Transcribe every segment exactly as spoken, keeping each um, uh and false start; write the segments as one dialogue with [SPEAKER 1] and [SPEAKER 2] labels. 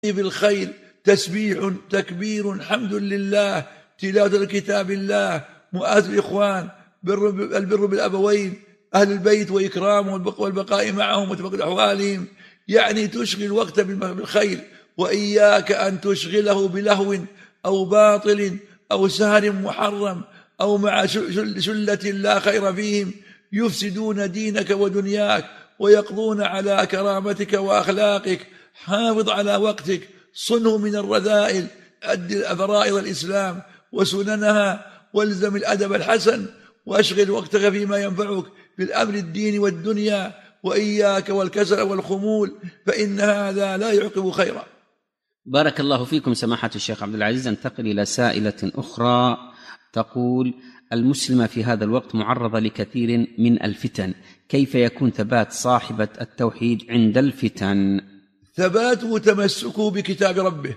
[SPEAKER 1] في الخير تسبيح تكبير الحمد لله تلاوة كتاب الله مؤازة الإخوان البر بالأبوين أهل البيت وإكرامهم والبقاء معهم وتفقد أحوالهم، يعني تشغل الوقت بالخير، وإياك أن تشغله بلهو أو باطل أو سهر محرم أو مع شلة لا خير فيهم يفسدون دينك ودنياك ويقضون على كرامتك وأخلاقك. حافظ على وقتك، صنه من الرذائل، أد فرائض الإسلام وسننها، والزم الأدب الحسن، وأشغل وقتك فيما ينفعك في الأمر الدين والدنيا، وإياك والكسل والخمول فإن هذا لا يعقب خيرا.
[SPEAKER 2] بارك الله فيكم سماحة الشيخ عبد العزيز. انتقل إلى سائلة أخرى تقول: المسلمة في هذا الوقت معرضة لكثير من الفتن، كيف يكون ثبات صاحبة التوحيد عند الفتن؟
[SPEAKER 1] ثباته تمسكه بكتاب ربه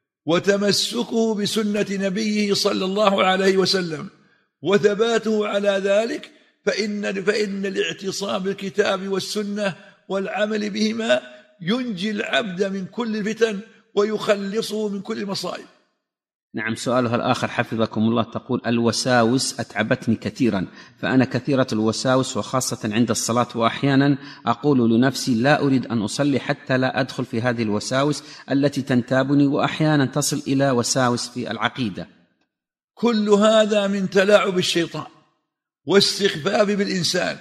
[SPEAKER 1] وتمسكه بسنة نبيه صلى الله عليه وسلم، وثباته على ذلك فإن, فإن الاعتصام بالكتاب والسنة والعمل بهما ينجي العبد من كل الفتن ويخلصه من كل المصائب.
[SPEAKER 2] نعم. سؤالها الآخر حفظكم الله تقول: الوساوس أتعبتني كثيرا، فأنا كثيرة الوساوس وخاصة عند الصلاة، وأحيانا أقول لنفسي لا أريد أن أصلي حتى لا أدخل في هذه الوساوس التي تنتابني، وأحيانا تصل إلى وساوس في العقيدة.
[SPEAKER 1] كل هذا من تلاعب الشيطان واستخفاف بالإنسان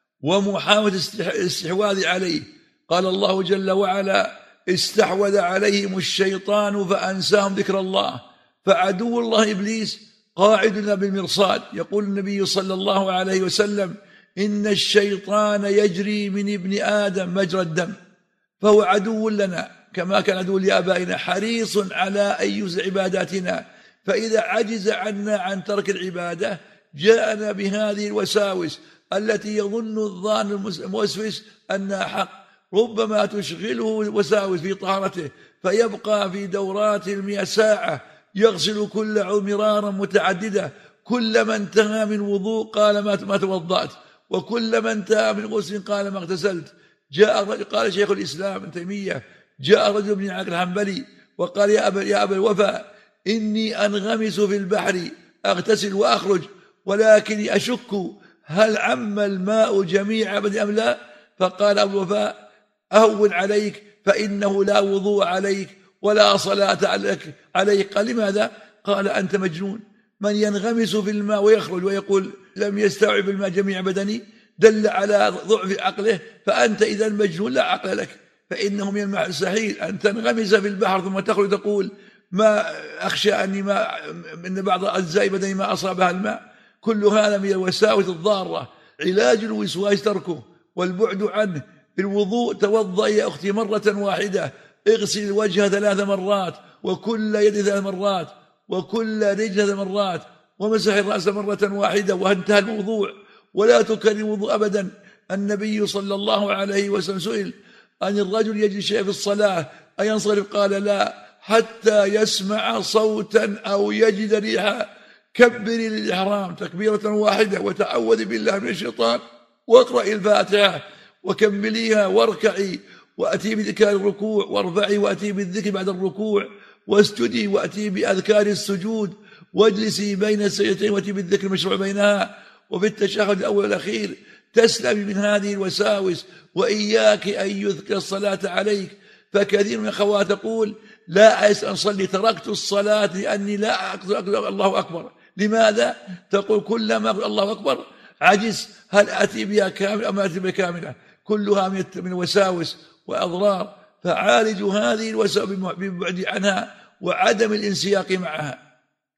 [SPEAKER 1] ومحاولة الاستحواذ عليه. قال الله جل وعلا: استحوذ عليهم الشيطان فأنساهم ذكر الله فعدو الله إبليس قاعد بالمرصاد. يقول النبي صلى الله عليه وسلم: إن الشيطان يجري من ابن آدم مجرى الدم، فهو عدو لنا كما كان عدو لآبائنا، حريص على أن يوزع عباداتنا، فإذا عجز عنا عن ترك العبادة جاءنا بهذه الوساوس التي يظن الظان الموسوس أنها حق، ربما تشغله وساوس في طهارته فيبقى في دورات المياه ساعة يغسل كل عضو مرارا متعددة، كلما انتهى من وضوء قال ما توضأت، وكلما انتهى من غسل قال ما اغتسلت. جاء الرجل، قال شيخ الإسلام ابن تيمية، جاء رجل من عقل الحنبلي وقال: يا أبا, يا أبا الوفاء، إني أنغمس في البحر أغتسل وأخرج، ولكني أشك هل عم الماء جميع بدني أم لا؟ فقال أبو الوفاء: أهون عليك، فإنه لا وضوء عليك ولا صلاة عليك, عليك. قال: لماذا؟ قال: أنت مجنون، من ينغمس في الماء ويخرج ويقول لم يستوعب الماء جميع بدني دل على ضعف عقله، فأنت إذا مجنون لا عقل لك، فإنه من المستحيل أن تنغمس في البحر ثم تخرج تقول ما أخشى أني ما من بعض أجزاء بدني ما أصابها الماء. كل هذا من الوساوس الضارة. علاج الوسواس تركه والبعد عنه. في الوضوء توضأ يا أختي مرة واحدة، اغسل الوجه ثلاث مرات، وكل يد ثلاث مرات، وكل رجل ثلاث مرات، ومسح الرأس مرة واحدة، وانتهى الموضوع. ولا تكرر الوضوء أبدا. النبي صلى الله عليه وسلم سئل أن الرجل يجد شيء في الصلاة أينصرف؟ قال: لا، حتى يسمع صوتا أو يجد ريحا. كبري للإحرام تكبيرة واحدة وتعوذي بالله من الشيطان، واقرأي الفاتحة وكمليها واركعي، وأتي بذكر الركوع، وارفعي وأتي بالذكر بعد الركوع، واسجدي وأتي بأذكار السجود، واجلسي بين السجدتين وأتي بالذكر المشروع بينها، وفي التشهد الأول والأخير تسلمي من هذه الوساوس. وإياك أن يذكر الصلاة عليك، فكثير من الأخوات تقول: لا أن أصلي، تركت الصلاة لأني لا أقدر الله أكبر. لماذا؟ تقول كلما الله أكبر عجز، هل أتي بها كاملة أم أتي بها كاملة؟ كلها من وساوس وأضرار. فعالجوا هذه الوساوس بالبعد عنها وعدم الانسياق معها.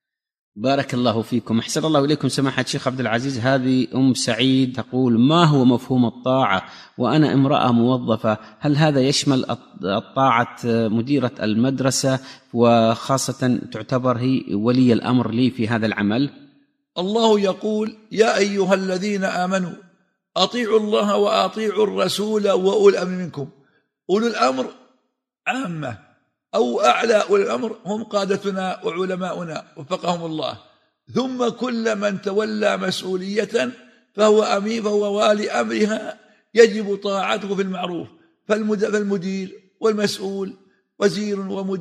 [SPEAKER 2] بارك الله فيكم. أحسن الله إليكم سماحة الشيخ عبد العزيز. هذه أم سعيد تقول: ما هو مفهوم الطاعة وأنا امرأة موظفة؟ هل هذا يشمل الطاعة مديرة المدرسة، وخاصة تعتبر هي ولي الأمر لي في هذا العمل؟
[SPEAKER 1] الله يقول: يا أيها الذين آمنوا أطيعوا الله وأطيعوا الرسول وأولي الأمر منكم. أولي الأمر عامة أو أعلى أولي الأمر هم قادتنا وعلماؤنا وفقهم الله، ثم كل من تولى مسؤولية فهو أمير فهو والي أمرها يجب طاعته في المعروف. فالمدير والمسؤول وزير ومدير